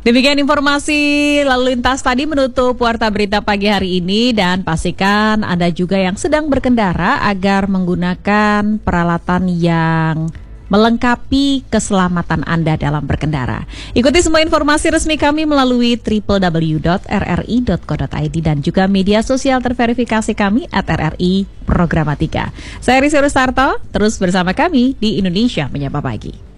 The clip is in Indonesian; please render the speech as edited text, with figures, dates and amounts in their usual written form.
Demikian informasi lalu lintas tadi menutup Warta Berita pagi hari ini, dan pastikan Anda juga yang sedang berkendara agar menggunakan peralatan yang melengkapi keselamatan Anda dalam berkendara. Ikuti semua informasi resmi kami melalui www.rri.co.id dan juga media sosial terverifikasi kami @RRI Programatika. Saya Risi Rustarto, terus bersama kami di Indonesia Menyapa Pagi.